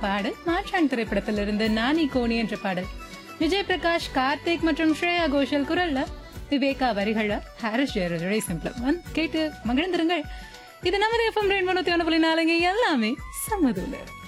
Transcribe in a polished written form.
பாடல் மாற்றான் திரைப்படத்திலிருந்து நானி கோனி என்ற பாடல் விஜய் பிரகாஷ், கார்த்திக் மற்றும் ஸ்ரேயா கோஷல் குரல்ல, விவேகா வரிகள, ஹாரிஸ் ஜெயராஜோட சிம்பிள் கேட்டு மகிழ்ந்திருங்கள். இது நமது FM 101.4 எல்லாமே சமதூல.